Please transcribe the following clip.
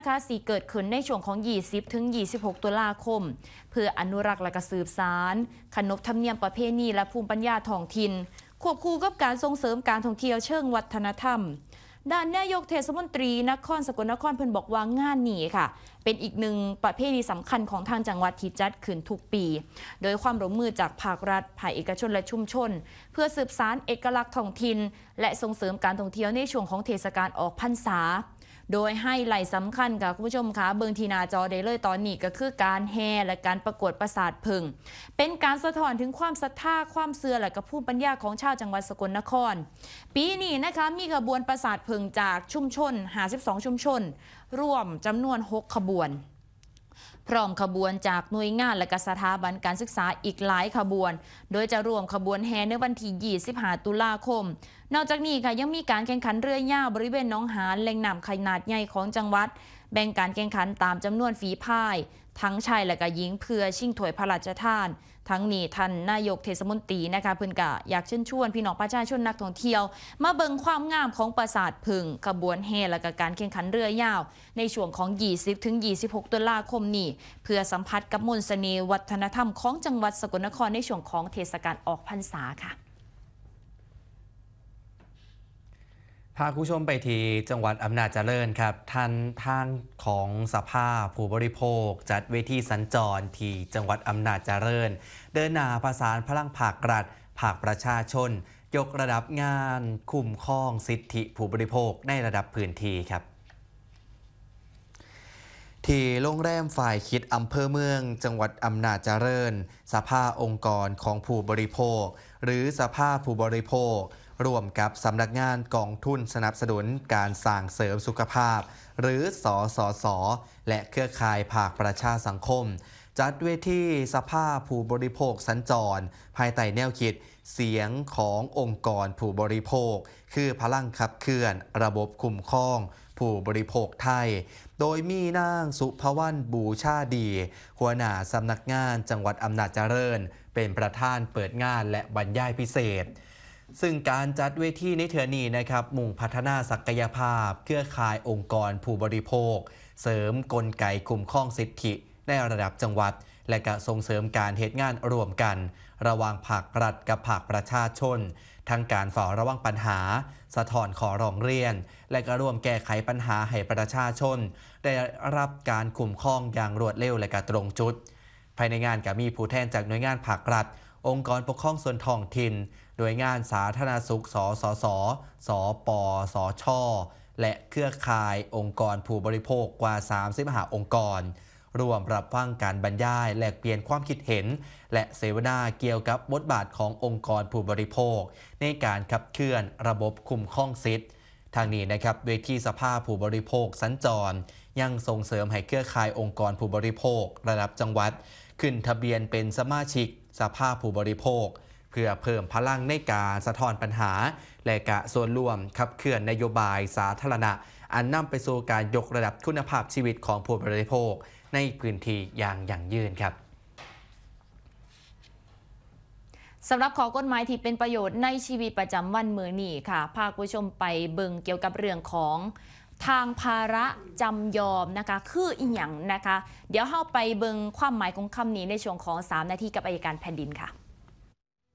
สีเกิดขึ้นในช่วงของ 20 ถึง 26 ตุลาคม เพื่ออนุรักษ์และก็สืบสานขนบธรรมเนียมประเพณีและภูมิปัญญาท้องถิ่นควบคู่กับการส่งเสริมการท่องเที่ยวเชิงวัฒนธรรมด้านนายกเทศมนตรีนครสกลนครเพิ่นบอกว่างานนี้ค่ะเป็นอีกหนึ่งประเพณีสำคัญของทางจังหวัดที่จัดขึ้นทุกปีโดยความร่วมมือจากภาครัฐภาคเอกชนและชุมชนเพื่อสืบสานเอกลักษณ์ท้องถิ่นและส่งเสริมการท่องเที่ยวในช่วงของเทศกาลออกพรรษาโดยให้ไลท์สำคัญค่ะคุณผู้ชมคะเบิ่งที่หน้าจอได้เลยตอนนี้ก็คือการแห่และการประกวดประสาทผึ่งเป็นการสะท้อนถึงความศรัทธาความเชื่อและก็ภูมิปัญญาของชาวจังหวัดสกลนครปีนี้นะคะมีขบวนประสาทผึ่งจากชุมชน52ชุมชนรวมจำนวน6ขบวนพร้อมขบวนจากหน่วยงานและก็สถาบันการศึกษาอีกหลายขบวนโดยจะรวมขบวนแห่ในวันที่25 ตุลาคมนอกจากนี้ค่ะยังมีการแข่งขันเรือยาวบริเวณหนองหานแหล่งน้ำขนาดใหญ่ของจังหวัดแบ่งการแข่งขันตามจำนวนฝีพายทั้งชายและก็หญิงเพื่อชิงถ้วยพระราชทานทั้งนี้ท่านนายกเทศมนตรีนะคะเพิ่นก็อยากเชิญชวนพี่น้องประชาชนนักท่องเที่ยวมาเบิ่งความงามของปราสาทผึ่งขบวนแห่และก็การแข่งขันเรือยาวในช่วงของ 20 ถึง 26 ตุลาคมนี้เพื่อสัมผัสกับมนต์เสน่ห์วัฒนธรรมของจังหวัดสกลนครในช่วงของเทศกาลออกพรรษาค่ะพาคุณผู้ชมไปที่จังหวัดอำนาจเจริญครับทางของสภาผู้บริโภคจัดเวทีสัญจรที่จังหวัดอำนาจเจริญเดินหน้าประสานพลังภาครัฐภาคประชาชนยกระดับงานคุ้มครองสิทธิผู้บริโภคในระดับพื้นที่ครับที่โรงแรมฝ่ายคิดอำเภอเมืองจังหวัดอำนาจเจริญสภาองค์กรของผู้บริโภคหรือสภาผู้บริโภคร่วมกับสำนักงานกองทุนสนับสนุนการสร้างเสริมสุขภาพหรือสสส.และเครือข่ายภาคประชาสังคมจัดเวทีสภาผู้บริโภคสัญจรภายใต้แนวคิดเสียงขององค์กรผู้บริโภคคือพลังขับเคลื่อนระบบคุ้มครองผู้บริโภคไทยโดยมีนางสุภวรรณบูชาดีหัวหน้าสำนักงานจังหวัดอำนาจเจริญเป็นประธานเปิดงานและบรรยายพิเศษซึ่งการจัดเวทีในเทื่อนี้นะครับมุ่งพัฒนาศักยภาพเครือข่ายองค์กรผู้บริโภคเสริมกลไกคุ้มครองสิทธิในระดับจังหวัดและก็ส่งเสริมการเหตุงานร่วมกันระหว่างภาครัฐกับภาคประชาชนทั้งการเฝ้าระวังปัญหาสะท้อนขอร้องเรียนและก็ร่วมแก้ไขปัญหาให้ประชาชนได้รับการคุ้มครองอย่างรวดเร็วและก็ตรงจุดภายในงานก็มีผู้แทนจากหน่วยงานภาครัฐองค์กรปกครองส่วนท้องถิ่นหน่วยงานสาธารณสุขสสสสปสชและเครือข่ายองค์กรผู้บริโภคกว่า35องค์กรรวมรับฟังการบรรยายแลกเปลี่ยนความคิดเห็นและเสวนาเกี่ยวกับบทบาทขององค์กรผู้บริโภคในการขับเคลื่อนระบบคุ้มครองสิทธิ์ทางนี้นะครับเวทีสภาผู้บริโภคสัญจรยังส่งเสริมให้เครือข่ายองค์กรผู้บริโภคระดับจังหวัดขึ้นทะเบียนเป็นสมาชิกสภาผู้บริโภคเพื่อเพิ่มพลังในการสะท้อนปัญหาและกะส่วนร่วมขับเคลื่อนนโยบายสาธารณะอันนำไปสู่การยกระดับคุณภาพชีวิตของผู้บริโภคในพื้นที่อย่างยั่งยืนครับสำหรับข้อกฎหมายที่เป็นประโยชน์ในชีวิตประจำวันมื้อนี้ค่ะพาคุณผู้ชมไปเบิ่งเกี่ยวกับเรื่องของทางภาระจำยอมนะคะคืออีหยังนะคะเดี๋ยวเข้าไปเบิ่งความหมายของคำนี้ในช่วงของ3 นาทีกับอัยการแผ่นดินค่ะ